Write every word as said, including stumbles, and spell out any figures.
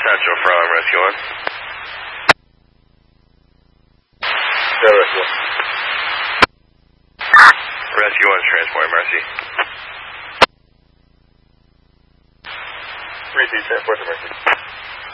Central from Rescue one. Yeah, Rescue one. Rescue one's transporting Mercy. three C, transport to Mercy.